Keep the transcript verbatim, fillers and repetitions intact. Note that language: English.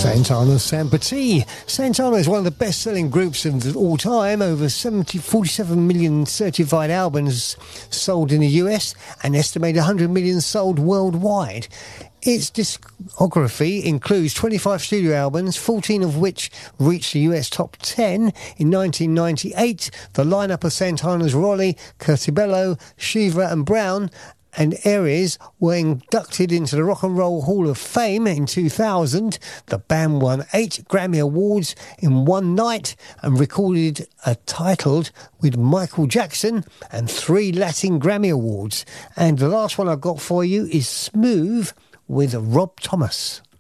Santana Samputi. Santana is one of the best-selling groups of all time. Over seventy, forty-seven million certified albums sold in the U S and estimated one hundred million sold worldwide. Its discography includes twenty-five studio albums, fourteen of which reached the U S top ten. In nineteen ninety-eight, the lineup of Santana's Raleigh, Curtibello, Shiva and Brown and Aries were inducted into the Rock and Roll Hall of Fame in two thousand. The band won eight Grammy Awards in one night and recorded a titled with Michael Jackson and three Latin Grammy Awards. And the last one I've got for you is Smooth with Rob Thomas.